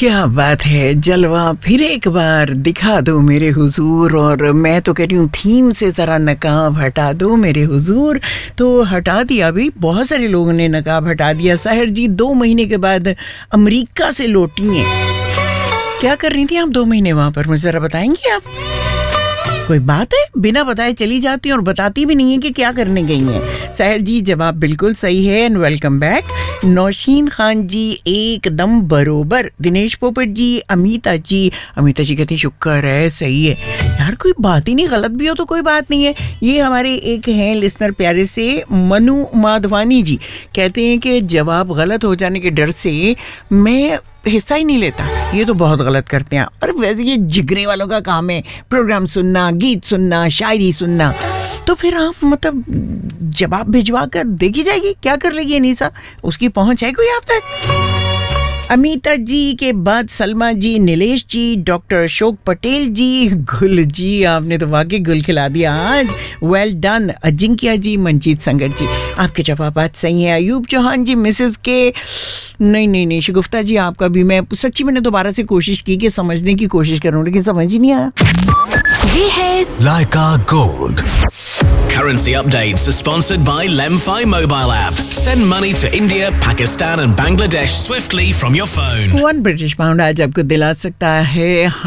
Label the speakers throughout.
Speaker 1: क्या बात है, जलवा फिर एक बार दिखा दो मेरे हुजूर। और मैं तो कह रही हूँ थीम से ज़रा नकाब हटा दो मेरे हुजूर। तो हटा दिया भी, बहुत सारे लोगों ने नकाब हटा दिया। साहिर जी 2 महीने के बाद अमेरिका से लौटी हैं। क्या कर रही थी आप 2 महीने वहाँ पर, मुझे ज़रा बताएंगी आप? कोई बात है, बिना बताए चली जाती हैं और बताती भी नहीं है कि क्या करने गई हैं। साहिर जी जवाब बिल्कुल सही है and welcome back. Nausheen Khan जी एकदम बरोबर। दिनेश पोपट जी, अमिता जी कहती शुक्र है सही है यार, कोई बात ही नहीं, गलत भी हो तो कोई बात नहीं है। ये हमारे एक हैं लिसनर प्यारे से मनु माधवानी जी, कहते हैं कि जवाब गलत हो जाने के डर से मैं हिस्सा ही नहीं लेता। ये तो बहुत गलत करते हैं। और वैसे ये जिगरे वालों का काम है, प्रोग्राम सुनना, गीत सुनना, शायरी सुनना। तो फिर आप मतलब जवाब भिजवा कर देखी जाएगी, क्या कर लेगी अनीसा? उसकी पहुंच है कोई आप तक? अमिता जी के बाद सलमा जी, नीलेश जी, डॉक्टर अशोक पटेल जी, गुल जी आपने तो वाकई गुल खिला दिया आज, वेल डन। अजिंक्या जी, मंजीत संगत जी, आपके जवाबात सही हैं। अयूब चौहान जी, मिसेस के नहीं शगुफ्ता जी, आपका भी मैं सच्ची मैंने दोबारा से कोशिश की कि समझने की कोशिश करूं, लेकिन समझ ही नहीं आया।
Speaker 2: ये है
Speaker 3: Laika Gold.
Speaker 4: Currency updates are sponsored by Lemfi mobile app. Send money to India, Pakistan and Bangladesh swiftly from your phone.
Speaker 1: 1 British pound आज आपको दिला सकता है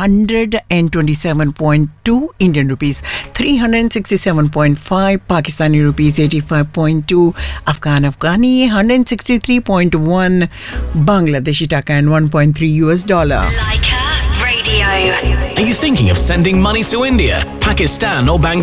Speaker 1: 127.2 इंडियन रुपीस, 367.5 पाकिस्तानी रुपीस, 85.2 अफगानी 163.1 बांग्लादेशी टका and 1.3 US dollar.
Speaker 2: Laika Radio.
Speaker 4: Are you thinking of sending money to India, Pakistan or Bangladesh?